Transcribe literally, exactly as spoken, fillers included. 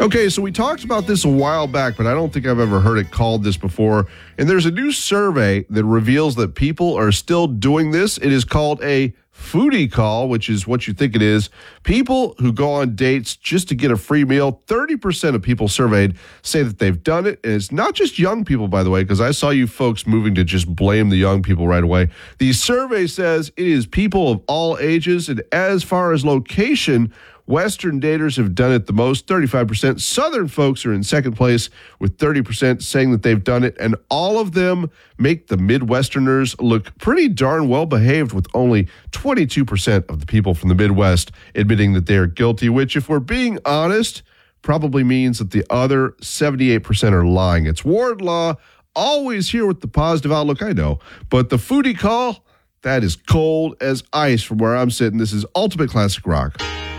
Okay, so we talked about this a while back, but I don't think I've ever heard it called this before. And there's a new survey that reveals that people are still doing this. It is called a foodie call, which is what you think it is. People who go on dates just to get a free meal, thirty percent of people surveyed say that they've done it. And it's not just young people, by the way, because I saw you folks moving to just blame the young people right away. The survey says it is people of all ages. And as far as location, Western daters have done it the most, thirty-five percent. Southern folks are in second place with thirty percent saying that they've done it. And all of them make the Midwesterners look pretty darn well behaved, with only twenty-two percent of the people from the Midwest admitting that they are guilty, which, if we're being honest, probably means that the other seventy-eight percent are lying. It's Wardlaw, always here with the positive outlook, I know. But the foodie call, that is cold as ice from where I'm sitting. This is Ultimate Classic Rock.